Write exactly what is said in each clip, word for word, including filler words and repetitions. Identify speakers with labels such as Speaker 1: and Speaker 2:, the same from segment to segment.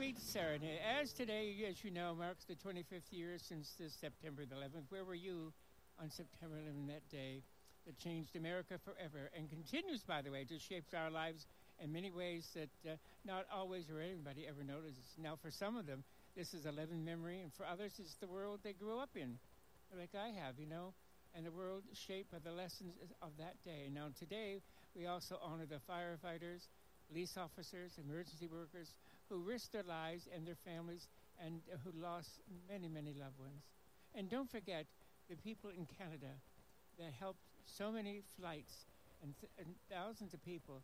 Speaker 1: Sweet Serenade. As today, as you know, marks the twenty-fifth year since this September the eleventh. Where were you on September eleventh, that day that changed America forever and continues, by the way, to shape our lives in many ways that uh, not always or anybody ever notices. Now, for some of them, this is a living memory, and for others, it's the world they grew up in, like I have, you know, and the world shaped by the lessons of that day. Now, today, we also honor the firefighters, police officers, emergency workers who risked their lives and their families and uh, who lost many, many loved ones. And don't forget the people in Canada that helped so many flights and, th- and thousands of people,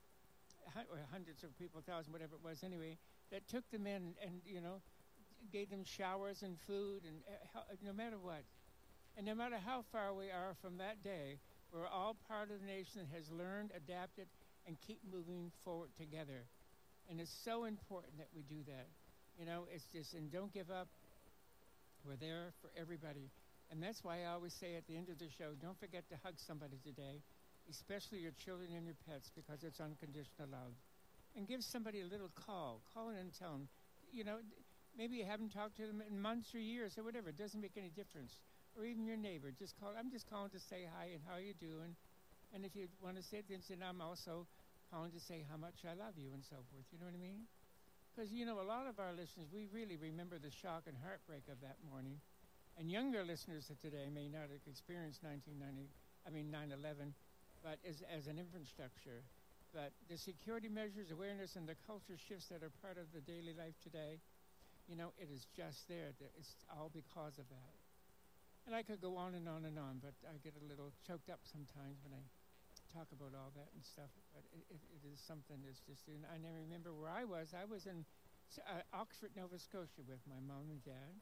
Speaker 1: or hundreds of people, thousands, whatever it was anyway, that took them in and, you know, gave them showers and food and uh, hel- no matter what. And no matter how far we are from that day, we're all part of the nation that has learned, adapted, and keep moving forward together. And it's so important that we do that. You know, it's just, and don't give up. We're there for everybody. And that's why I always say at the end of the show, don't forget to hug somebody today, especially your children and your pets, because it's unconditional love. And give somebody a little call. Call in and tell them, you know, maybe you haven't talked to them in months or years or whatever. It doesn't make any difference. Or even your neighbor. Just call. I'm just calling to say hi and how you doing. And if you want to say it, then I'm also calling to say how much I love you and so forth. You know what I mean? Because, you know, a lot of our listeners, we really remember the shock and heartbreak of that morning. And younger listeners of today may not have experienced nineteen ninety, I mean nine eleven, but as, as an infrastructure. But the security measures, awareness, and the culture shifts that are part of the daily life today, you know, it is just there. It's all because of that. And I could go on and on and on, but I get a little choked up sometimes when I talk about all that and stuff. But it, it, it is something that's just, and I never remember where I was. I was in uh, Oxford, Nova Scotia with my mom and dad.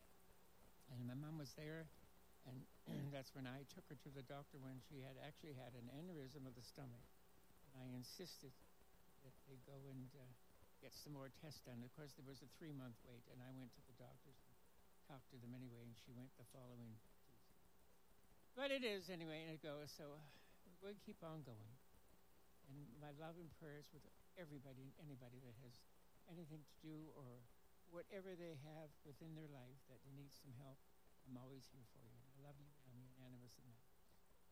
Speaker 1: And my mom was there, and that's when I took her to the doctor when she had actually had an aneurysm of the stomach. And I insisted that they go and uh, get some more tests done. Of course, there was a three-month wait, and I went to the doctors and talked to them anyway, and she went the following Tuesday. But it is anyway, and it goes, so uh, we'll keep on going. And my love and prayers with everybody and anybody that has anything to do or whatever they have within their life that needs some help, I'm always here for you. I love you, and I'm unanimous in that.